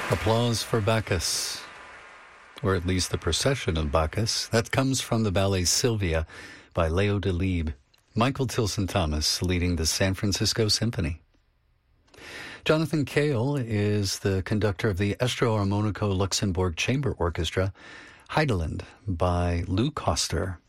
Applause for Bacchus, or at least the procession of Bacchus. That comes from the ballet Sylvia by Leo Delibes. Michael Tilson Thomas leading the San Francisco Symphony. Jonathan Cale is the conductor of the Estro Armonico Luxembourg Chamber Orchestra. Heideland by Lou Koster.